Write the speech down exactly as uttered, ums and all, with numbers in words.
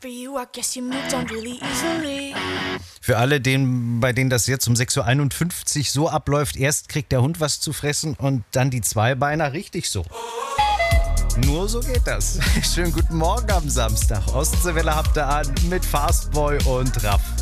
Für alle, denen, bei denen das jetzt um sechs Uhr einundfünfzig so abläuft, erst kriegt der Hund was zu fressen und dann die Zweibeiner, richtig so. Nur so geht das. Schönen guten Morgen am Samstag. Ostseewelle habt ihr an mit Fastboy und Raff.